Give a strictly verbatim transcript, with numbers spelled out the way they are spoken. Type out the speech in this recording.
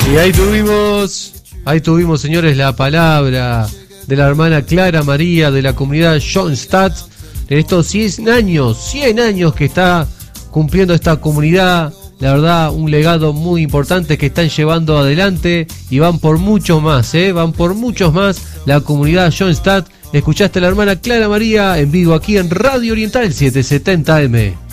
Y ahí tuvimos, ahí tuvimos, señores, la palabra de la hermana Clara María de la comunidad Schoenstatt. En estos cien años, cien años que está cumpliendo esta comunidad, la verdad, un legado muy importante que están llevando adelante y van por muchos más, ¿eh? Van por muchos más la comunidad Schoenstatt. Escuchaste a la hermana Clara María en vivo aquí en Radio Oriental setecientos setenta A M.